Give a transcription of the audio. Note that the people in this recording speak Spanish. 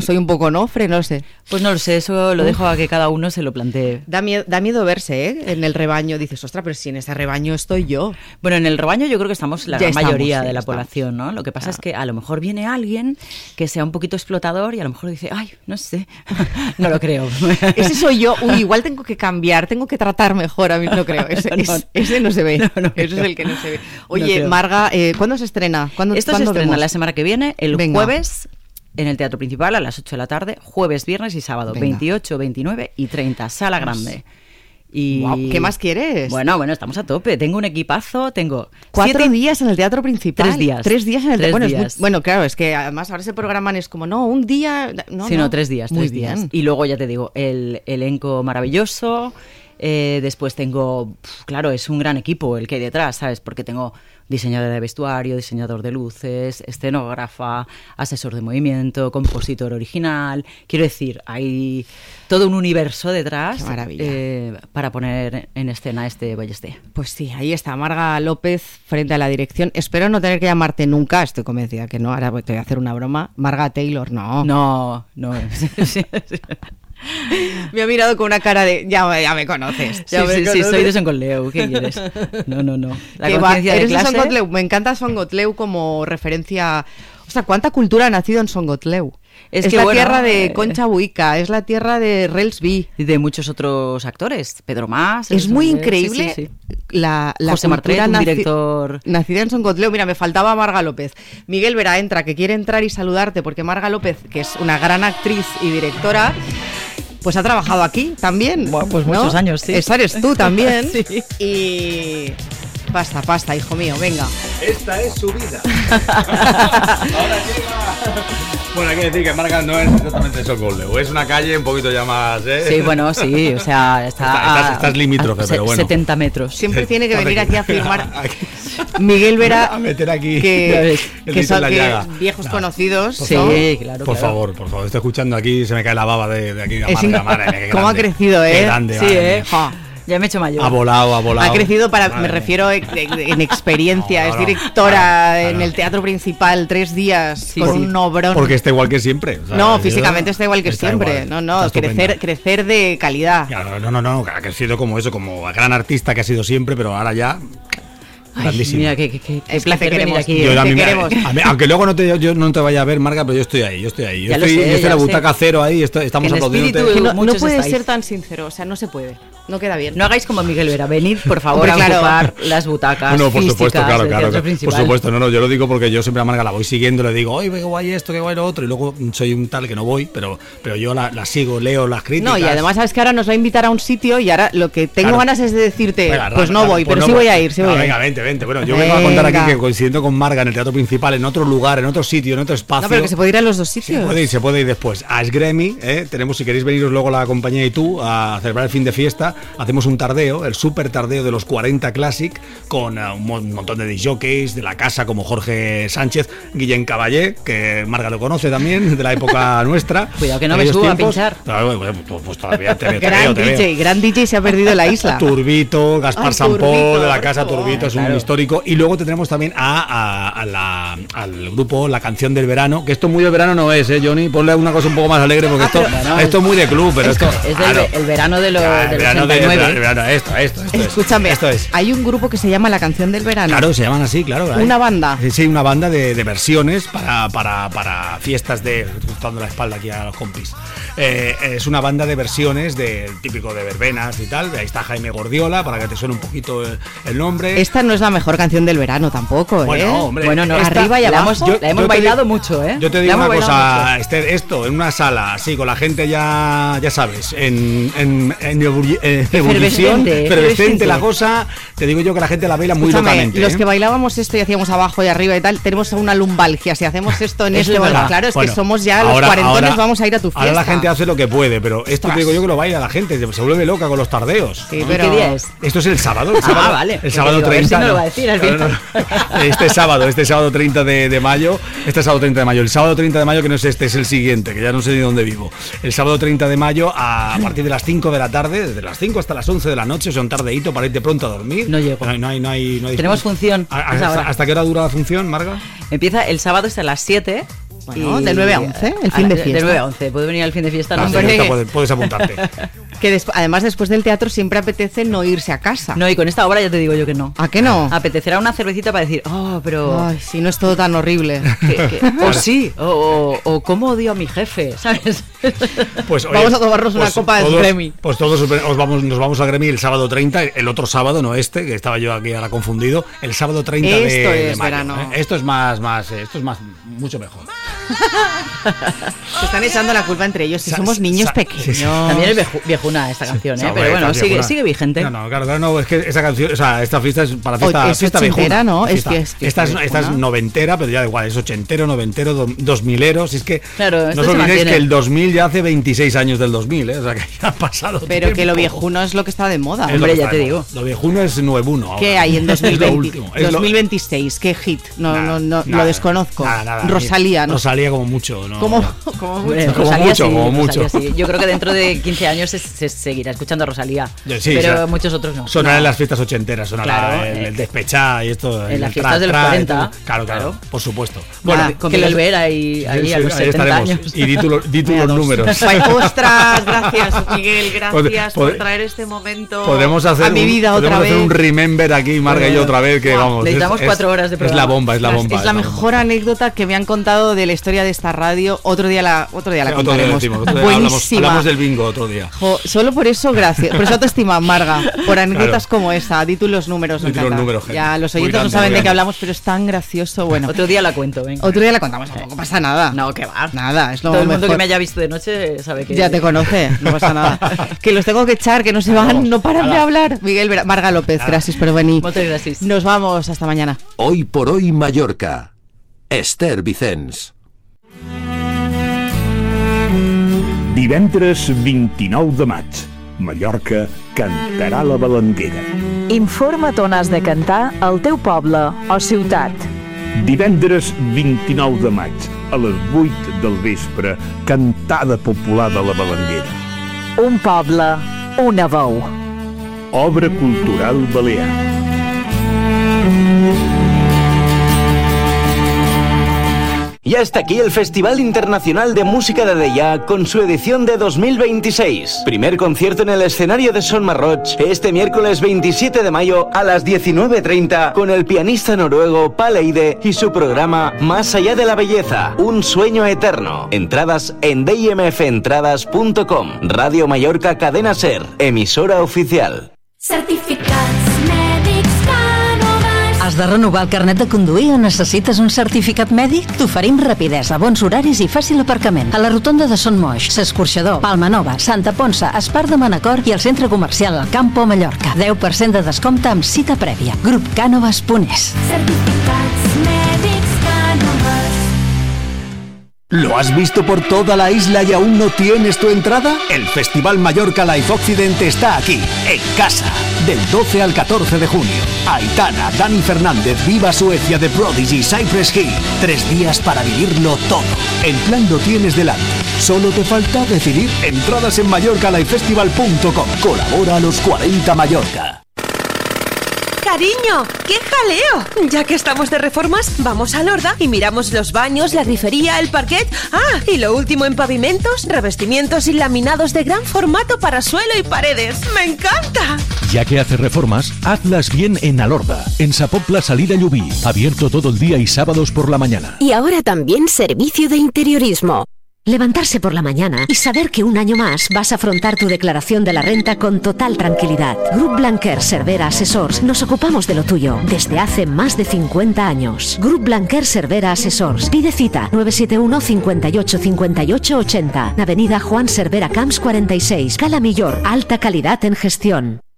soy un poco Onofre, no lo sé. Pues no lo sé, eso lo dejo a que cada uno se lo plantee. Da miedo verse, ¿eh? En el rebaño. Dices, ostras, pero si en ese rebaño estoy yo. Bueno, en el rebaño yo creo que estamos la gran mayoría de la población, ¿no? Lo que pasa Claro. es que a lo mejor viene alguien que sea un poquito explotador y a lo mejor dice, ay, no sé, no lo creo. Ese soy yo. Uy, igual tengo que cambiar, tengo que tratar mejor. A mí no creo. Ese no se ve. Ese es el que no se ve. Oye, no Marga, ¿cuándo se estrena? Esto se estrena la semana que viene, el Venga. jueves, en el Teatro Principal a las 8 de la tarde, jueves, viernes y sábado, Venga. 28, 29 y 30, sala grande. Y Guau, ¿qué más quieres? Bueno, estamos a tope. Tengo un equipazo, tengo 4 días en el Teatro Principal. 3 días. 3 días en el Teatro. días. Bueno, claro, es que además ahora se programan, es como, no, un día. No, Sí, no, 3 días. Muy 3 días. bien. Y luego ya te digo, el elenco maravilloso. Después tengo, claro, es un gran equipo el que hay detrás, ¿sabes? Porque tengo diseñador de vestuario, diseñador de luces, escenógrafa, asesor de movimiento, compositor original. Quiero decir, hay todo un universo detrás. Qué maravilla. Para poner en escena este Ballester. Pues sí, ahí está Marga López frente a la dirección. Espero no tener que llamarte nunca, estoy convencida que no, ahora te voy a hacer una broma. Marga Taylor, no. No. Me ha mirado con una cara de, ya me conoces. Sí, soy de Son Gotleu, ¿qué quieres? No. La Que conciencia de eres de clase. Son Gotleu. Me encanta Son Gotleu como referencia. O sea, ¿cuánta cultura ha nacido en Son Gotleu? Es que, la bueno, tierra de Concha Buica, es la tierra de Relsby. Y de muchos otros actores, Pedro Mas. Es muy increíble sí. la José cultura Martret, un director. nacida en Son Gotleu. Mira, me faltaba Marga López. Miguel Vera entra, que quiere entrar y saludarte, porque Marga López, que es una gran actriz y directora, pues ha trabajado aquí también. Bueno, pues ¿no? muchos años, sí. Esa eres tú también. Sí. Y pasta, hijo mío, venga. Esta es su vida. Ahora llega. Bueno, hay que decir que Marga no es exactamente Son Gotleu, es una calle un poquito ya más. Sí, bueno, sí, o sea, estás limítrofe, pero bueno. 70 metros. Siempre tiene que venir aquí a firmar. Miguel Vera, a meter aquí que el dedo son en la llaga. viejos conocidos. Sí, ¿no? claro. Por favor, estoy escuchando aquí, se me cae la baba de aquí de Marga. Madre mía, qué ¿Cómo ha grande. crecido, Qué eh? grande, Sí, madre mía. Ja. Ya me he hecho mayor. Ha volado. Ha crecido Madre me mía. refiero en experiencia, No, es directora claro. en el Teatro Principal, 3 días, Sí, con sí. un obrón. Porque está igual que siempre. O sea, No, físicamente está igual que está siempre. igual, No, está estupenda. crecer de calidad. Claro, no, ha crecido como eso, como gran artista que ha sido siempre, pero ahora ya. Ay, grandísimo. mira, qué Es que placer te venir queremos. aquí. Yo ¿eh? también. Mira, queremos. aunque luego yo no te vaya a ver, Marga, pero yo estoy ahí. Yo Ya lo sé, estoy en ya la lo sé. butaca cero ahí, estamos En aplaudiendo. espíritu, Que no muchos puedes estáis. ser tan sincero, o sea, no se puede. No queda bien. No hagáis como Miguel Vera, venid por favor Hombre, a claro. ocupar las butacas. No, por supuesto, físicas claro, del Teatro por Principal. supuesto, no, yo lo digo porque yo siempre a Marga la voy siguiendo, le digo, oye, qué guay esto, qué guay lo otro, y luego soy un tal que no voy, pero yo la sigo, leo las críticas. No, y además sabes que ahora nos va a invitar a un sitio y ahora lo que tengo Claro. ganas es de decirte, Venga, pues no claro, voy, pues pero no sí voy. voy a ir, sí voy a ir. Venga, vente. Bueno, yo vengo a contar aquí Venga. que coincidiendo con Marga en el Teatro Principal, en otro lugar, en otro sitio, en otro espacio. No, pero que se puede ir a los dos sitios. Se puede ir después a Esgremi, tenemos, si queréis veniros luego la compañía y tú a celebrar el fin de fiesta, hacemos un tardeo, el super tardeo de los 40 Classic, con un montón de disjockeys de la casa como Jorge Sánchez, Guillén Caballé, que Marga lo conoce también, de la época nuestra. Cuidado que no me Aquellos suba a tiempos. pinchar. Pues todavía te Gran veo. gran DJ se ha perdido en la isla. Turbito, Gaspar Ay, Sampol, Turbito, de la casa oh, Turbito, es un claro. histórico. Y luego tendremos también al grupo La Canción del Verano, que esto muy de verano no es, Johnny, ponle una cosa un poco más alegre, porque esto es muy de club, pero esto Es claro. el verano de los Ya, el verano 69. el verano, esto es. Escúchame, Esto es. hay un grupo que se llama La Canción del Verano. Claro, se llaman así, claro. Una banda. Sí, una banda de versiones para fiestas de... Estoy dando la espalda aquí a los compis. Es una banda de versiones típico de verbenas y tal. Ahí está Jaime Gordiola, para que te suene un poquito el nombre. Esta no es la mejor canción del verano tampoco, ¿eh? Bueno, hombre, Bueno, no, esta- arriba y la abajo. hemos, la hemos Yo te bailado digo- mucho, ¿eh? Yo te La digo hemos una bailado cosa, mucho. esto, en una sala, así, con la gente ya sabes, en ebullición, Efervescente. efervescente la cosa, te digo yo que la gente la baila muy Escúchame, locamente. los que bailábamos esto y hacíamos abajo y arriba y tal, tenemos una lumbalgia. Si hacemos esto en Eso este es momento, verdad. claro, es Bueno, que somos ya los ahora- cuarentones, ahora- vamos a ir a tu fiesta. Ahora la gente hace lo que puede, pero esto Ostras. te digo yo que lo baila la gente, se vuelve loca con los tardeos. Sí, ¿Y pero... qué día es? Esto es el sábado. Vale. El sábado Digo, a ver 30. si no lo va a decir, es bien. Este sábado 30 de mayo. Este sábado 30 de mayo. El sábado 30 de mayo, que no es este, es el siguiente, que ya no sé ni dónde vivo. El sábado 30 de mayo, a partir de las 5 de la tarde, desde las 5 hasta las 11 de la noche, o sea, un tardeíto para irte pronto a dormir. No llego. No hay Tenemos función. ¿Hasta qué hora dura la función, Marga? Empieza el sábado hasta las 7 Bueno, de 9 a 11, el fin de fiesta. De 9 a 11, ¿puedo venir al fin de fiesta? No, Hombre. puedes apuntarte. Que además después del teatro siempre apetece no irse a casa. No, y con esta obra ya te digo yo que no. ¿A qué no? Apetecerá una cervecita para decir, pero... Ay, si no es todo tan horrible. O sí, o cómo odio a mi jefe, ¿sabes? Pues, oye, vamos a tomarnos una copa de Gremi. Pues todos nos vamos al Gremi el sábado 30, el otro sábado, no este, que estaba yo aquí ahora confundido, el sábado 30 de mayo. Verano. Esto es mucho mejor. Se están echando la culpa entre ellos, si somos niños pequeños. También es viejuna esta canción, Sí, pero bueno, viejuna. sigue vigente. No, es que esa canción, o sea, esta fiesta es para Es fiesta ochentera, viejuna. ¿no? Fiesta. Es que es esta es noventera, pero ya da igual, es ochentero, noventero, 2000ero, si es que claro, no os olvidéis que el 2000 ya hace 26 años del 2000, o sea que ya ha pasado Pero tiempo. que lo viejuno es lo que está de moda. Es lo Hombre, que ya está te de digo. moda. Lo viejuno es nuevuno. ¿Qué hay en 2020? Es lo último. 2026, ¿qué hit? No, lo desconozco. Nada, Rosalía, ¿no? Rosalía como mucho, ¿no? Como Hombre, mucho. Como Rosalía mucho, sí, como Rosalía mucho. sí. Yo creo que dentro de 15 años se seguirá escuchando a Rosalía. Sí, pero o sea, muchos otros no. Sonará No. en las fiestas ochenteras, sonará Claro, el despechá y esto. en las el fiestas de los tra, 40. Claro, por supuesto. Nada, Que el ver ahí a los 70 estaremos. años. Y di tú los números. Ostras, gracias Miguel, gracias por traer este momento Podemos hacer a mi vida otra podemos vez. hacer un remember aquí, Marga y yo otra vez, que vamos. Necesitamos 4 horas de programa. Es la bomba, es la bomba. Es la mejor anécdota que me han contado de la historia de esta radio. Otro día la contaremos. Buenísima. Hablamos del bingo otro día. Solo por eso, gracias. Por eso te estima, Marga. Por anécdotas como esa. Di tú los números. Di tú los números, ya los muy oyentes grande, no saben muy de qué grande. hablamos, pero es tan gracioso. Bueno, Otro día la cuento, venga. otro día la contamos. Tampoco pasa nada. No, que va. Nada, es lo Todo el mejor. mundo que me haya visto de noche sabe que... Ya te conoce, no pasa nada. Que los tengo que echar, que no se van, no paran de hablar. Miguel Marga López, gracias por venir. Muchas gracias. Nos vamos, hasta mañana. Hoy por hoy Mallorca. Esther Vicens. Divendres 29 de maig, Mallorca cantarà la Balanguera. Informa't on has de cantar al teu poble o ciutat. Divendres 29 de maig, a les 8 del vespre, cantada popular de la Balanguera. Un poble, una veu. Obra cultural balear. Y hasta aquí el Festival Internacional de Música de Deià con su edición de 2026. Primer concierto en el escenario de Son Marroch este miércoles 27 de mayo a las 19:30 con el pianista noruego Paleide y su programa Más allá de la belleza, un sueño eterno. Entradas en dimfentrades.com. Radio Mallorca Cadena Ser, emisora oficial. Certificats mèdics Canovas. Has de renovar el carnet de conduir o necessites un certificat mèdic? T'oferim rapidesa, bons horaris i fàcil aparcament. A la rotonda de Son Moix, S'Escorxador, Palma Nova, Santa Ponça, Espart de Manacor i el centre comercial El Campo Mallorca. 10% de descompte amb cita prèvia. Grupcanovas.es. Certificats mèdics Canovas. ¿Lo has visto por toda la isla y aún no tienes tu entrada? El Festival Mallorca Life Occident está aquí, en casa, del 12 al 14 de junio. Aitana, Dani Fernández, Viva Suecia, The Prodigy, Cypress Hill. 3 días para vivirlo todo. El plan lo tienes delante. Solo te falta decidir. Entradas en mallorcalifefestival.com. Colabora a los 40 Mallorca. Cariño, ¡qué jaleo! Ya que estamos de reformas, vamos a Lorda y miramos los baños, la grifería, el parquet. Ah, y lo último en pavimentos, revestimientos y laminados de gran formato para suelo y paredes. ¡Me encanta! Ya que haces reformas, hazlas bien en Alorda, en Sapopla Salida Llubí, abierto todo el día y sábados por la mañana. Y ahora también servicio de interiorismo. Levantarse por la mañana y saber que un año más vas a afrontar tu declaración de la renta con total tranquilidad. Grup Blanquer Cervera Assessors nos ocupamos de lo tuyo desde hace más de 50 años. Grup Blanquer Cervera Assessors. Pide cita 971 58 58 80. Avenida Juan Cervera Camps 46. Cala Millor. Alta calidad en gestión.